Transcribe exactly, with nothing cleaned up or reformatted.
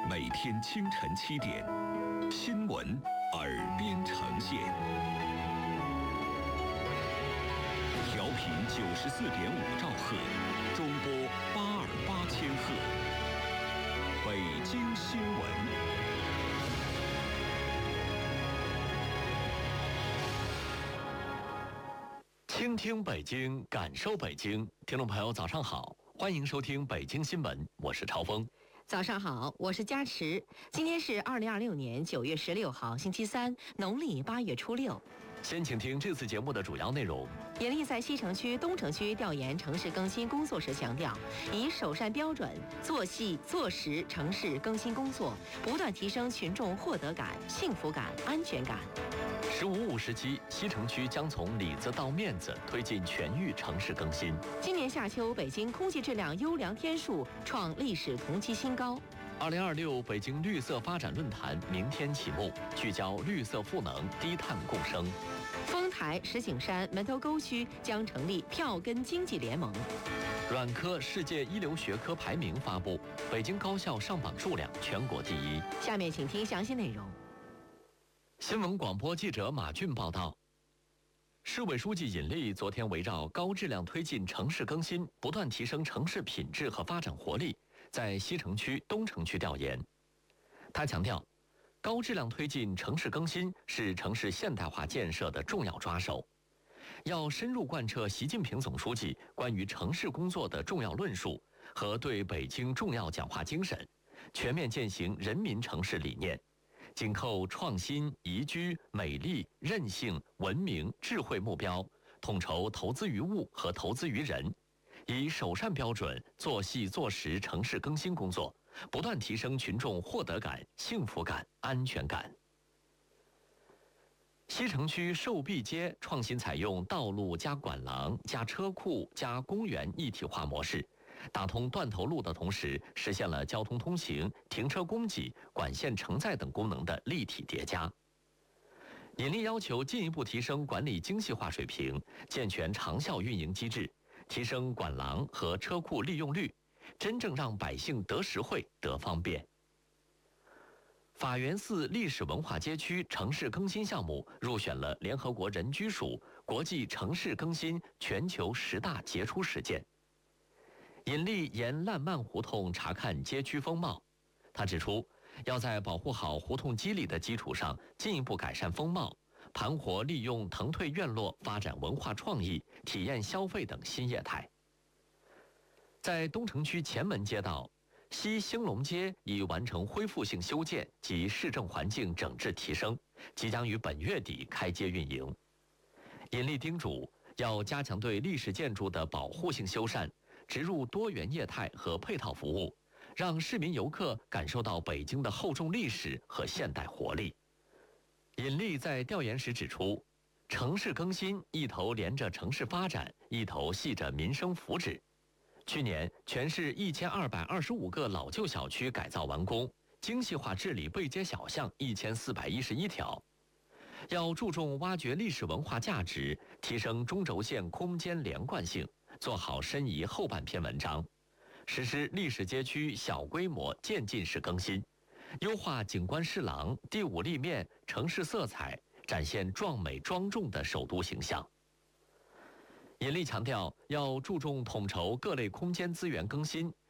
每天清晨七点，新闻耳边呈现。调频九十四点五兆赫，中波八二八千赫。北京新闻。 倾听北京，感受北京。听众朋友，早上好，欢迎收听北京新闻，我是朝峰。 早上好，我是佳池。今天是二零二六年九月十六号，星期三，农历八月初六。 先请听这次节目的主要内容。 严厉在西城区、东城区调研城市更新工作时强调，以首善标准做细做实城市更新工作，不断提升群众获得感、幸福感、安全感。 十五五时期，西城区将从里子到面子推进全域城市更新。 今年夏秋，北京空气质量优良天数创历史同期新高。 二零二六北京绿色发展论坛明天启幕，聚焦绿色赋能、低碳共生。 丰台、石景山、门头沟区将成立票根经济联盟。 软科世界一流学科排名发布，北京高校上榜数量全国第一。 下面请听详细内容。 新闻广播记者马俊报道，市委书记尹力昨天围绕高质量推进城市更新，不断提升城市品质和发展活力，在西城区、东城区调研。他强调，高质量推进城市更新是城市现代化建设的重要抓手，要深入贯彻习近平总书记关于城市工作的重要论述和对北京重要讲话精神，全面践行人民城市理念，紧扣创新、宜居、美丽、韧性、文明、智慧目标，统筹投资于物和投资于人，以首善标准做细做实城市更新工作，不断提升群众获得感、幸福感、安全感。西城区寿毕街创新采用道路加管廊加车库加公园一体化模式，打通断头路的同时，实现了交通通行、停车供给、管线承载等功能的立体叠加。尹力要求进一步提升管理精细化水平，健全长效运营机制，提升管廊和车库利用率，真正让百姓得实惠、得方便。法源寺历史文化街区城市更新项目入选了联合国人居署国际城市更新全球十大杰出实践。尹力沿烂漫胡同查看街区风貌，他指出，要在保护好胡同肌理的基础上进一步改善风貌，盘活利用腾退院落发展文化创意、体验消费等新业态。在东城区前门街道，西兴隆街已完成恢复性修建及市政环境整治提升，即将于本月底开街运营。尹力叮嘱，要加强对历史建筑的保护性修缮，植入多元业态和配套服务，让市民游客感受到北京的厚重历史和现代活力。尹力在调研时指出，城市更新一头连着城市发展，一头系着民生福祉。去年，全市一千二百二十五个老旧小区改造完工，精细化治理背街小巷一千四百一十一条。要注重挖掘历史文化价值，提升中轴线空间连贯性，做好申遗后半篇文章，实施历史街区小规模渐进式更新，优化景观饰廊、第五立面、城市色彩，展现壮美庄重的首都形象。尹力强调，要注重统筹各类空间资源更新，